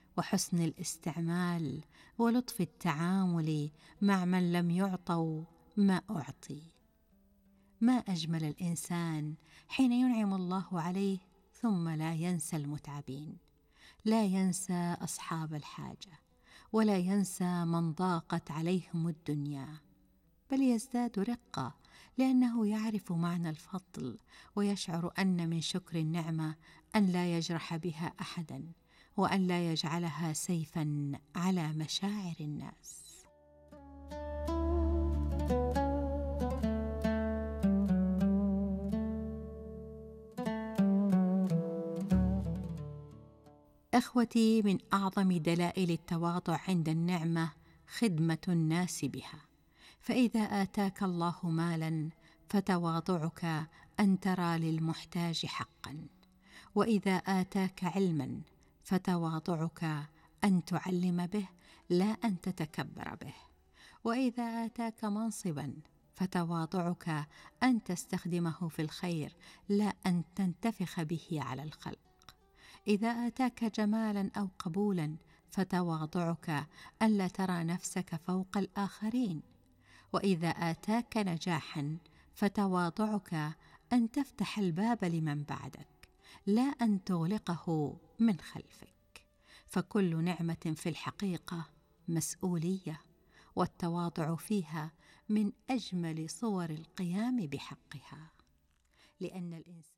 وحسن الاستعمال ولطف التعامل مع من لم يعطوا ما أعطي. ما أجمل الإنسان حين ينعم الله عليه ثم لا ينسى المتعبين، لا ينسى أصحاب الحاجة، ولا ينسى من ضاقت عليهم الدنيا، بل يزداد رقة لأنه يعرف معنى الفضل ويشعر أن من شكر النعمة أن لا يجرح بها أحدا، وأن لا يجعلها سيفا على مشاعر الناس. أخوتي، من أعظم دلائل التواضع عند النعمة خدمة الناس بها، فإذا آتاك الله مالا فتواضعك أن ترى للمحتاج حقا، وإذا آتاك علما فتواضعك أن تعلم به لا أن تتكبر به، وإذا آتاك منصبا فتواضعك أن تستخدمه في الخير لا أن تنتفخ به على الخلق، إذا آتاك جمالا أو قبولا فتواضعك ألا ترى نفسك فوق الآخرين، وإذا آتاك نجاحا فتواضعك أن تفتح الباب لمن بعدك لا أن تغلقه من خلفك. فكل نعمة في الحقيقة مسؤولية، والتواضع فيها من أجمل صور القيام بحقها، لأن الإنسان